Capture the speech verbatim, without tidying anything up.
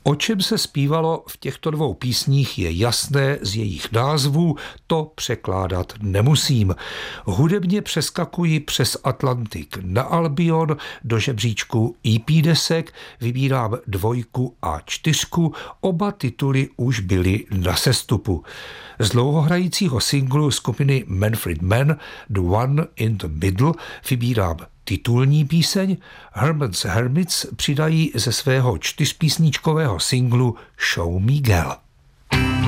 O čem se zpívalo v těchto dvou písních je jasné z jejich názvů, to překládat nemusím. Hudebně přeskakuji přes Atlantik na Albion do žebříčku E P desek, vybírám dvojku a čtyřku, oba tituly už byly na sestupu. Z dlouhohrajícího singlu skupiny Manfred Mann The One in the Middle vybírám titulní píseň, Herman's Hermits přidají ze svého čtyřpísničkového singlu Show Me Girl.